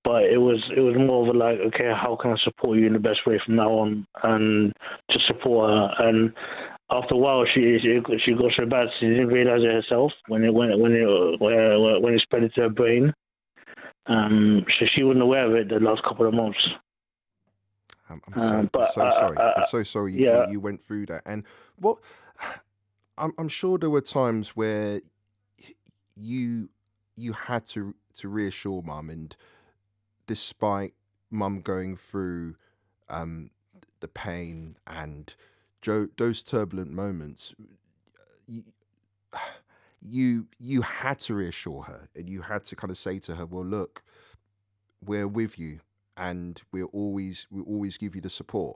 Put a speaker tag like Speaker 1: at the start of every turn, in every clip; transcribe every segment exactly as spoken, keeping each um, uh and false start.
Speaker 1: but it was it was more of a like, okay, how can I support you in the best way from now on, and to support her. And after a while, she she, she got so bad she didn't realize it herself when it when it when it when, when it spread into her brain. Um, so she wasn't aware of it the last couple of months.
Speaker 2: I'm, I'm, so,
Speaker 1: Um, but,
Speaker 2: I'm so
Speaker 1: uh,
Speaker 2: sorry.
Speaker 1: uh,
Speaker 2: I'm so sorry you,
Speaker 1: yeah.
Speaker 2: you went through that. And what I'm, I'm sure there were times where you you had to to reassure mum, and despite mum going through um, the pain and Joe, those turbulent moments, you, you you had to reassure her, and you had to kind of say to her, well, look, we're with you, and we'll always we'll always give you the support.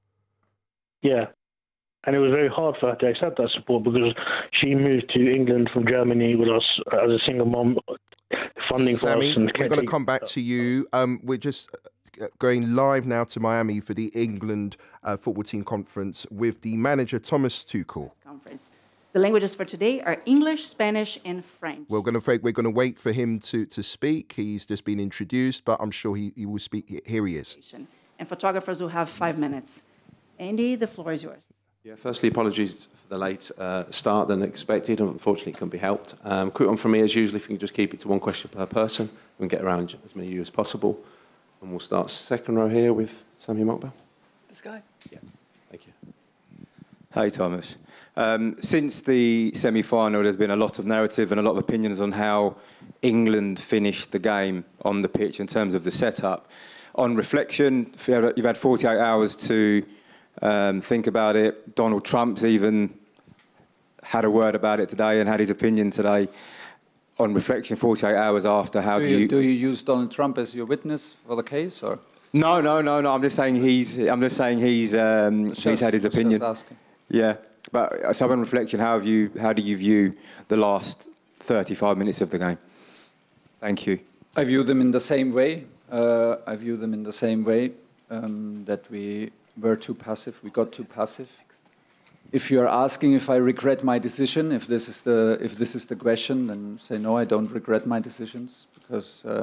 Speaker 1: Yeah. And it was very hard for her to accept that support because she moved to England from Germany with us as a single mom, funding
Speaker 2: Sammy,
Speaker 1: for us. And
Speaker 2: we're going to come back to you. Um, we're just going live now to Miami for the England uh, football team conference with the manager, Thomas Tuchel.
Speaker 3: Conference. The languages for today are English, Spanish, and French.
Speaker 2: We're going to we're going to wait for him to, to speak. He's just been introduced, but I'm sure he, he will speak. Here he is.
Speaker 3: And photographers will have five minutes. Andy, the floor is yours.
Speaker 4: Yeah, firstly, apologies for the late uh, start than expected. Unfortunately, it couldn't be helped. Um, quick one from me, as usually, if you can just keep it to one question per person, we can get around as many of you as possible. And we'll start second row here with Sami Mokbel.
Speaker 5: This guy?
Speaker 4: Yeah, thank you.
Speaker 5: Hi, Thomas. Um, since the semi-final, there's been a lot of narrative and a lot of opinions on how England finished the game on the pitch in terms of the setup. On reflection, you've had forty-eight hours to Um, think about it. Donald Trump's even had a word about it today and had his opinion today. On reflection, forty-eight hours after, how
Speaker 6: do,
Speaker 5: do
Speaker 6: you,
Speaker 5: you...
Speaker 6: Do you use Donald Trump as your witness for the case, or...?
Speaker 5: No, no, no, no. I'm just saying he's... I'm just saying he's... Um,
Speaker 6: just,
Speaker 5: he's had his opinion.
Speaker 6: Just asking.
Speaker 5: Yeah. But so on reflection, how have you... How do you view the last thirty-five minutes of the game? Thank you.
Speaker 6: I view them in the same way. Uh, I view them in the same way um, that we... We're too passive. We got too passive. If you're asking if I regret my decision, if this is the if this is the question, then say no. I don't regret my decisions because uh,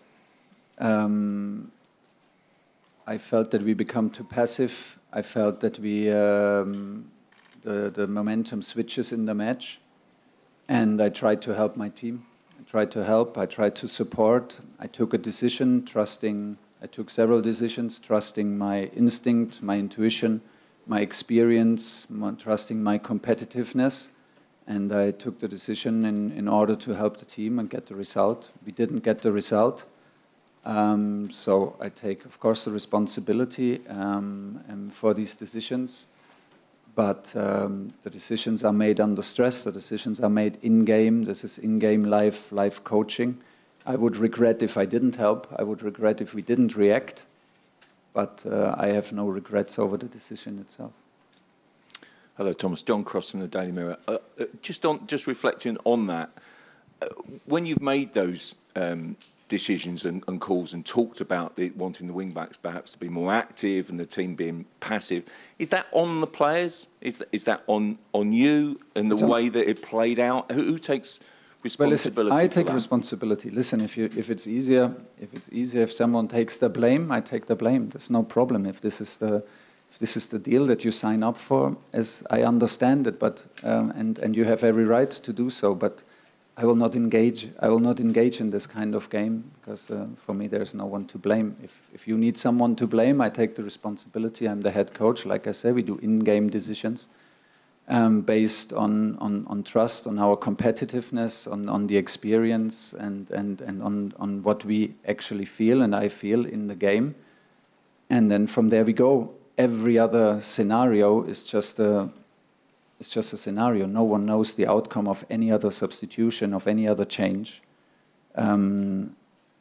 Speaker 6: um, I felt that we become too passive. I felt that we um, the the momentum switches in the match, and I tried to help my team. I tried to help. I tried to support. I took a decision, trusting. I took several decisions, trusting my instinct, my intuition, my experience, my, trusting my competitiveness. And I took the decision in, in order to help the team and get the result. We didn't get the result. Um, so I take, of course, the responsibility um, and for these decisions. But um, the decisions are made under stress. The decisions are made in-game. This is in-game live, live coaching. I would regret if I didn't help. I would regret if we didn't react. But uh, I have no regrets over the decision itself.
Speaker 7: Hello, Thomas. John Cross from the Daily Mirror. Uh, uh, just on, just reflecting on that, uh, when you've made those um, decisions and, and calls and talked about the, wanting the wing-backs perhaps to be more active and the team being passive, is that on the players? Is that, is that on, on you and the
Speaker 6: It's
Speaker 7: way that it played out? Who, who takes... responsibility?
Speaker 6: Well, listen, I take responsibility. Listen, if you if it's easier, if it's easier, if someone takes the blame, I take the blame. There's no problem if this is the if this is the deal that you sign up for, as I understand it. But um, and and you have every right to do so. But I will not engage. I will not engage in this kind of game because uh, for me there's no one to blame. If if you need someone to blame, I take the responsibility. I'm the head coach. Like I said, we do in-game decisions. Um, based on, on, on trust, on our competitiveness, on, on the experience, and, and, and on, on what we actually feel and I feel in the game. And then from there we go. Every other scenario is just a, it's just a scenario. No one knows the outcome of any other substitution, of any other change. Um,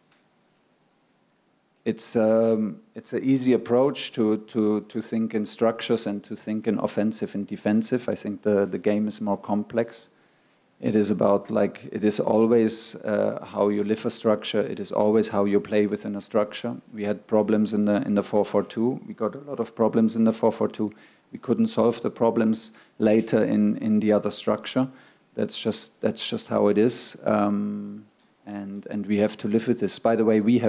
Speaker 6: It's um, it's an easy approach to, to, to think in structures and to think in offensive and defensive. I think the, the game is more complex. It is about like it is always uh, how you live a structure. It is always how you play within a structure. We had problems in the in the four four two. We got a lot of problems in the four four two. We couldn't solve the problems later in, in the other structure. That's just that's just how it is. Um, and and we have to live with this. By the way, we have.